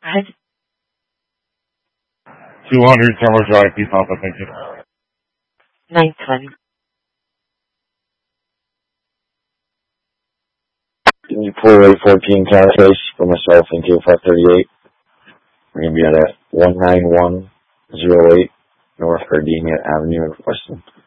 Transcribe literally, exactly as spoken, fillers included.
ahead. two hundred Summer Drive, P Papa, thank you. nine twenty. Can you pull a fourteen car place for myself in K five thirty-eight? We're going to be at one nine one zero eight North Gardenia Avenue in Weston.